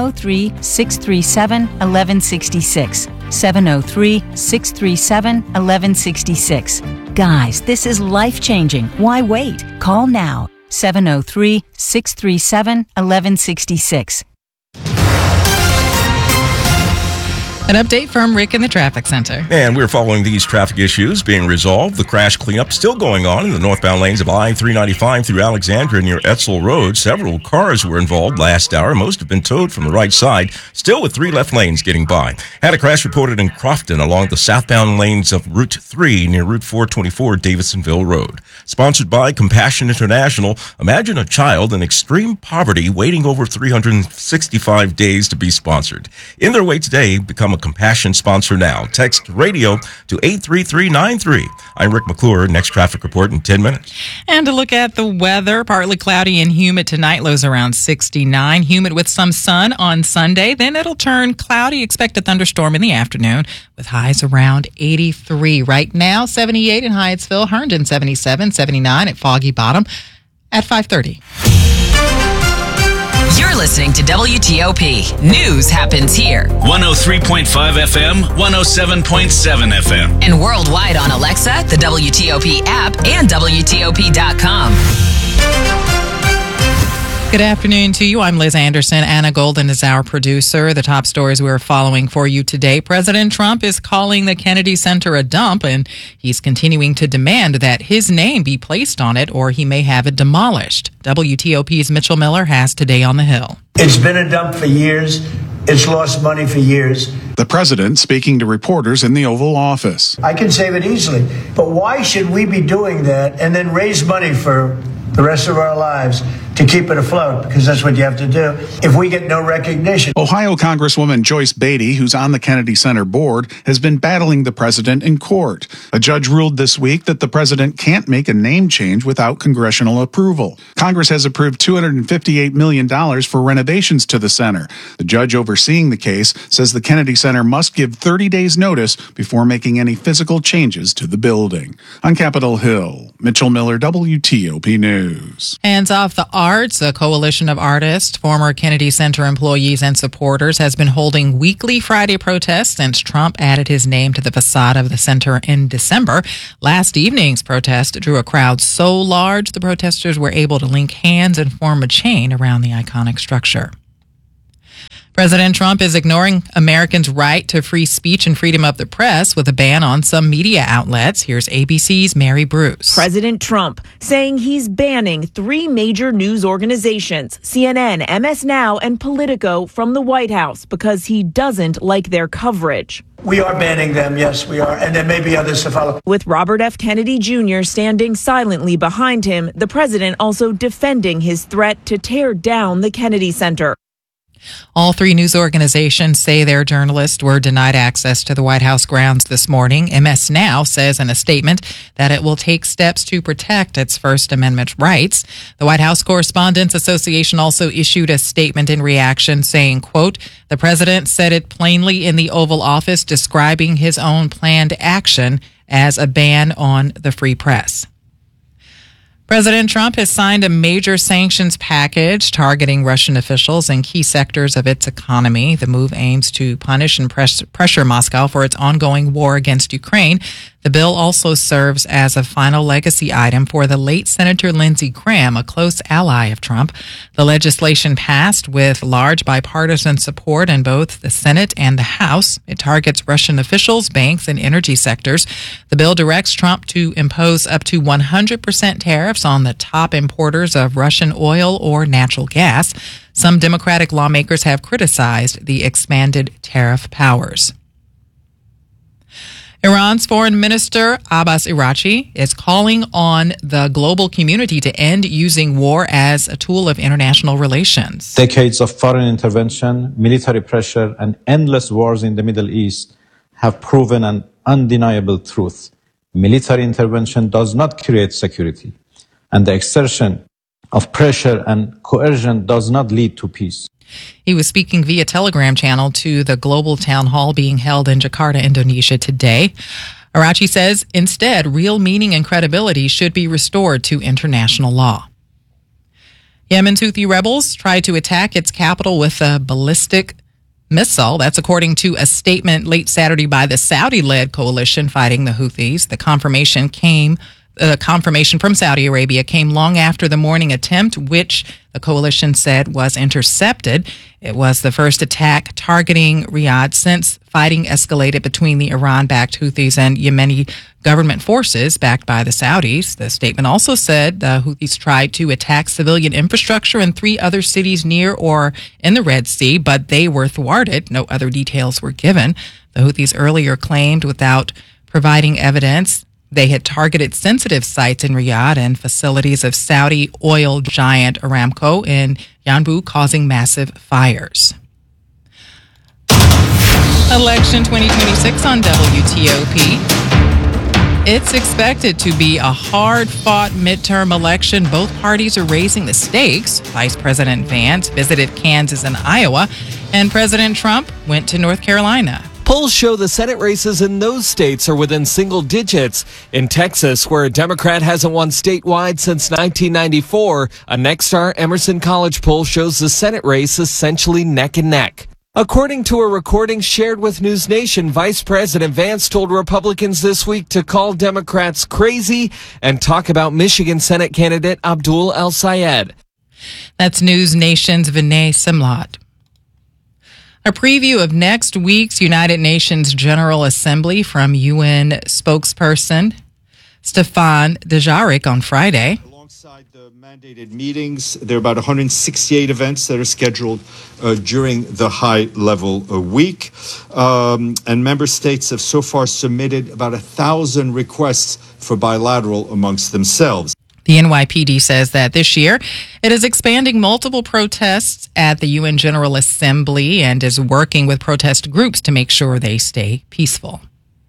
703-637-1166. 703-637-1166. Guys, this is life-changing. Why wait? Call now. 703-637-1166. An update from Rick in the Traffic Center. And we're following these traffic issues being resolved. The crash cleanup still going on in the northbound lanes of I-395 through Alexandria near Etzel Road. Several cars were involved last hour. Most have been towed from the right side, still with 3 left lanes getting by. Had a crash reported in Crofton along the southbound lanes of Route 3 near Route 424 Davidsonville Road. Sponsored by Compassion International. Imagine a child in extreme poverty waiting over 365 days to be sponsored. In their way today, become a a Compassion sponsor now. Text radio to 83393. I'm Rick McClure. Next traffic report in 10 minutes. And to look at the weather, partly cloudy and humid tonight, lows around 69. Humid with some sun on Sunday. Then it'll turn cloudy. Expect a thunderstorm in the afternoon with highs around 83. Right now, 78 in Hyattsville, Herndon 77, 79 at Foggy Bottom at 5:30. You're listening to WTOP. News happens here. 103.5 FM, 107.7 FM. And worldwide on Alexa, the WTOP app, and WTOP.com. Good afternoon to you. I'm Liz Anderson. Anna Golden is our producer. The top stories we're following for you today. President Trump is calling the Kennedy Center a dump, and he's continuing to demand that his name be placed on it or he may have it demolished. WTOP's Mitchell Miller has Today on the Hill. It's been a dump for years. It's lost money for years. The president speaking to reporters in the Oval Office. I can save it easily. But why should we be doing that and then raise money for the rest of our lives to keep it afloat? Because that's what you have to do if we get no recognition. Ohio Congresswoman Joyce Beatty, who's on the Kennedy Center board, has been battling the president in court. A judge ruled this week that the president can't make a name change without congressional approval. Congress has approved $258 million for renovations to the center. The judge overseeing the case says the Kennedy Center must give 30 days notice before making any physical changes to the building. On Capitol Hill, Mitchell Miller, WTOP News. Hands Off the Arts, a coalition of artists, former Kennedy Center employees, and supporters, has been holding weekly Friday protests since Trump added his name to the facade of the center in December. Last evening's protest drew a crowd so large the protesters were able to link hands and form a chain around the iconic structure. President Trump is ignoring Americans' right to free speech and freedom of the press with a ban on some media outlets. Here's ABC's Mary Bruce. President Trump saying he's banning 3 major news organizations, CNN, MS Now, and Politico, from the White House because he doesn't like their coverage. We are banning them, yes, we are, and there may be others to follow. With Robert F. Kennedy Jr. standing silently behind him, the president also defending his threat to tear down the Kennedy Center. All 3 news organizations say their journalists were denied access to the White House grounds this morning. MS Now says in a statement that it will take steps to protect its First Amendment rights. The White House Correspondents Association also issued a statement in reaction saying, quote, "The president said it plainly in the Oval Office, describing his own planned action as a ban on the free press." President Trump has signed a major sanctions package targeting Russian officials in key sectors of its economy. The move aims to punish and pressure Moscow for its ongoing war against Ukraine. The bill also serves as a final legacy item for the late Senator Lindsey Graham, a close ally of Trump. The legislation passed with large bipartisan support in both the Senate and the House. It targets Russian officials, banks, and energy sectors. The bill directs Trump to impose up to 100% tariffs on the top importers of Russian oil or natural gas. Some Democratic lawmakers have criticized the expanded tariff powers. Iran's Foreign Minister Abbas Araghchi is calling on the global community to end using war as a tool of international relations. Decades of foreign intervention, military pressure, and endless wars in the Middle East have proven an undeniable truth. Military intervention does not create security, and the exertion of pressure and coercion does not lead to peace. He was speaking via Telegram channel to the global town hall being held in Jakarta, Indonesia today. Araghchi says instead, real meaning and credibility should be restored to international law. Yemen's Houthi rebels tried to attack its capital with a ballistic missile. That's according to a statement late Saturday by the Saudi-led coalition fighting the Houthis. The confirmation from Saudi Arabia came long after the morning attempt, which the coalition said was intercepted. It was the first attack targeting Riyadh since fighting escalated between the Iran-backed Houthis and Yemeni government forces backed by the Saudis. The statement also said the Houthis tried to attack civilian infrastructure in 3 other cities near or in the Red Sea, but they were thwarted. No other details were given. The Houthis earlier claimed, without providing evidence, they had targeted sensitive sites in Riyadh and facilities of Saudi oil giant Aramco in Yanbu, causing massive fires. Election 2026 on WTOP. It's expected to be a hard-fought midterm election. Both parties are raising the stakes. Vice President Vance visited Kansas and Iowa, and President Trump went to North Carolina. Polls show the Senate races in those states are within single digits. In Texas, where a Democrat hasn't won statewide since 1994, a Nexstar Emerson College poll shows the Senate race essentially neck and neck. According to a recording shared with News Nation, Vice President Vance told Republicans this week to call Democrats crazy and talk about Michigan Senate candidate Abdul El-Sayed. That's News Nation's Vinay Simlot. A preview of next week's United Nations General Assembly from UN spokesperson Stefan Dujarric on Friday. Mandated meetings. There are about 168 events that are scheduled during the high-level week. And member states have so far submitted about 1,000 requests for bilateral amongst themselves. The NYPD says that this year it is expanding multiple protests at the UN General Assembly and is working with protest groups to make sure they stay peaceful.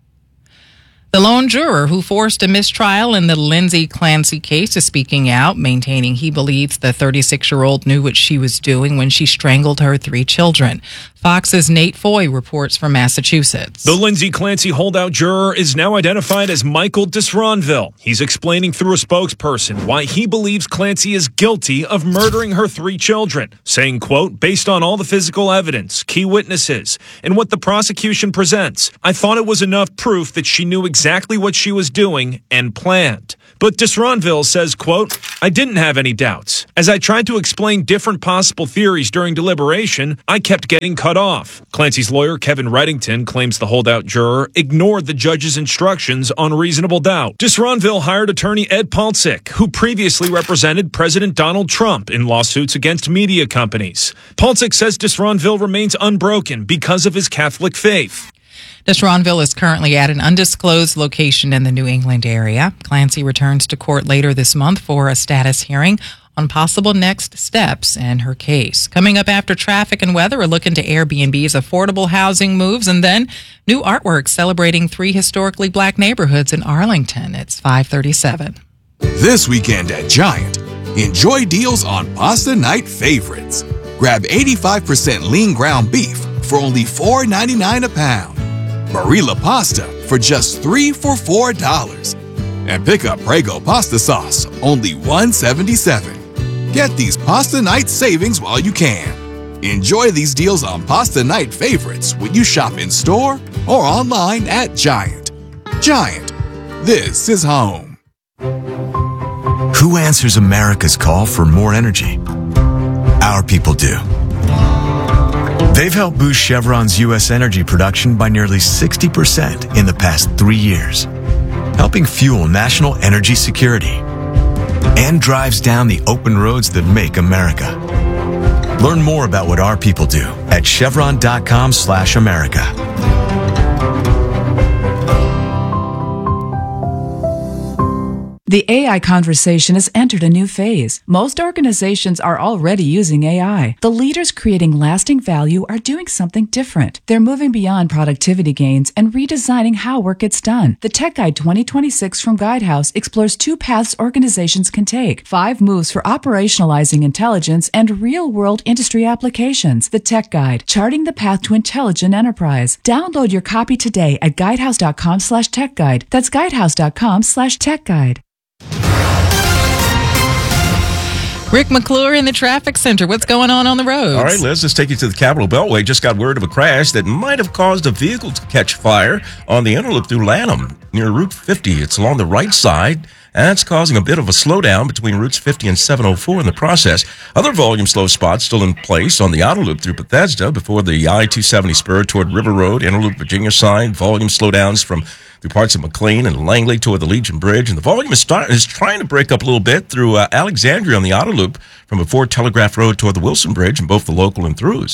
The lone juror who forced a mistrial in the Lindsay Clancy case is speaking out, maintaining he believes the 36-year-old knew what she was doing when she strangled her 3 children. Fox's Nate Foy reports from Massachusetts. The Lindsay Clancy holdout juror is now identified as Michael Disronville. He's explaining through a spokesperson why he believes Clancy is guilty of murdering her 3 children, saying, quote, based on all the physical evidence, key witnesses, and what the prosecution presents, I thought it was enough proof that she knew exactly what she was doing and planned. But Disronville says, quote, I didn't have any doubts. As I tried to explain different possible theories during deliberation, I kept getting cut off. Clancy's lawyer, Kevin Reddington, claims the holdout juror ignored the judge's instructions on reasonable doubt. Disronville hired attorney Ed Palcic, who previously represented President Donald Trump in lawsuits against media companies. Palcic says Disronville remains unbroken because of his Catholic faith. Disronville is currently at an undisclosed location in the New England area. Clancy returns to court later this month for a status hearing on possible next steps in her case. Coming up after traffic and weather, we're looking to Airbnb's affordable housing moves and then new artwork celebrating 3 historically black neighborhoods in Arlington. It's 5:37. This weekend at Giant, enjoy deals on pasta night favorites. Grab 85% lean ground beef for only $4.99 a pound. Barilla pasta for just $3 for $4. And pick up Prego pasta sauce, only $1.77. Get these pasta night savings while you can. Enjoy these deals on pasta night favorites when you shop in store or online at Giant. Giant, this is home. Who answers America's call for more energy? Our people do. They've helped boost Chevron's U.S. energy production by nearly 60% in the past 3 years, helping fuel national energy security, and drives down the open roads that make America. Learn more about what our people do at chevron.com/America. The AI conversation has entered a new phase. Most organizations are already using AI. The leaders creating lasting value are doing something different. They're moving beyond productivity gains and redesigning how work gets done. The Tech Guide 2026 from Guidehouse explores 2 paths organizations can take, 5 moves for operationalizing intelligence and real-world industry applications. The Tech Guide, charting the path to intelligent enterprise. Download your copy today at guidehouse.com/techguide. That's guidehouse.com/techguide. Rick McClure in the traffic center. What's going on the roads? All right, Liz, let's take you to the Capitol Beltway. Just got word of a crash that might have caused a vehicle to catch fire on the interloop through Lanham near Route 50. It's along the right side, and that's causing a bit of a slowdown between routes 50 and 704 in the process. Other volume slow spots still in place on the outer loop through Bethesda before the I-270 spur toward River Road, interloop Virginia side. Volume slowdowns from through parts of McLean and Langley toward the Legion Bridge. And the volume is trying to break up a little bit through Alexandria on the outer loop from before Telegraph Road toward the Wilson Bridge in both the local and throughs.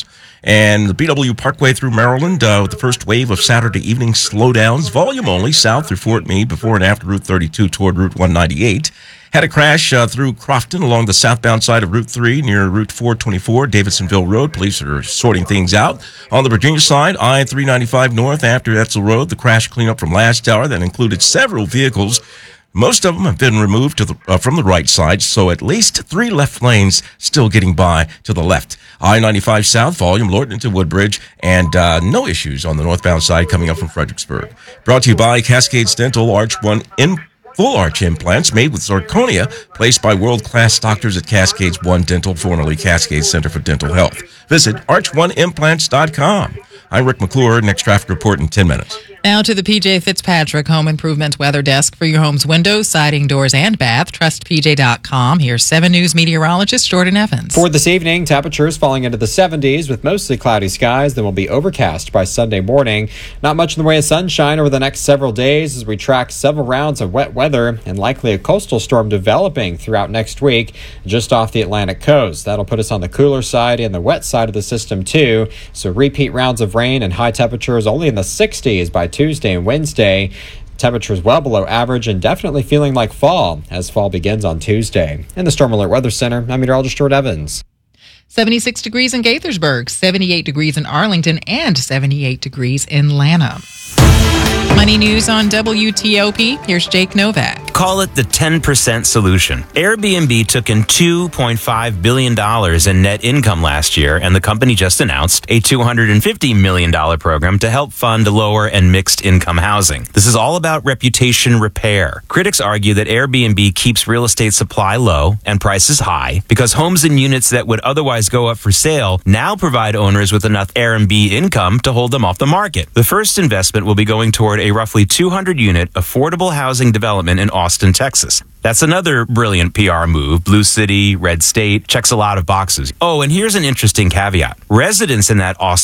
And the BW Parkway through Maryland with the first wave of Saturday evening slowdowns, volume only, south through Fort Meade, before and after Route 32 toward Route 198. Had a crash through Crofton along the southbound side of Route 3 near Route 424, Davidsonville Road. Police are sorting things out. On the Virginia side, I-395 north after Etzel Road, the crash cleanup from last hour that included several vehicles. Most of them have been removed from the right side, so at least 3 left lanes still getting by to the left. I-95 south, volume Lorton to Woodbridge, and no issues on the northbound side coming up from Fredericksburg. Brought to you by Cascades Dental, Arch 1 full arch implants made with zirconia, placed by world-class doctors at Cascades One Dental, formerly Cascades Center for Dental Health. Visit arch1implants.com. I'm Rick McClure. Next traffic report in 10 minutes. Now to the PJ Fitzpatrick Home Improvement Weather Desk for your home's windows, siding, doors, and bath. TrustPJ.com. Here's 7 News meteorologist Jordan Evans. For this evening, temperatures falling into the 70s with mostly cloudy skies. Then will be overcast by Sunday morning. Not much in the way of sunshine over the next several days as we track several rounds of wet weather and likely a coastal storm developing throughout next week just off the Atlantic coast. That'll put us on the cooler side and the wet side of the system too. So repeat rounds of rain and high temperatures only in the 60s by Tuesday and Wednesday. Temperatures well below average and definitely feeling like fall as fall begins on Tuesday. In the Storm Alert Weather Center, I'm meteorologist Jordan Evans. 76 degrees in Gaithersburg, 78 degrees in Arlington, and 78 degrees in Lanham. Money news on WTOP. Here's Jake Novak. Call it the 10% solution. Airbnb took in $2.5 billion in net income last year, and the company just announced a $250 million program to help fund lower and mixed income housing. This is all about reputation repair. Critics argue that Airbnb keeps real estate supply low and prices high because homes and units that would otherwise go up for sale now provide owners with enough Airbnb income to hold them off the market. The first investment will be going toward a roughly 200-unit affordable housing development in Austin, Texas. That's another brilliant PR move. Blue City, Red State, checks a lot of boxes. Oh, and here's an interesting caveat. Residents in that Austin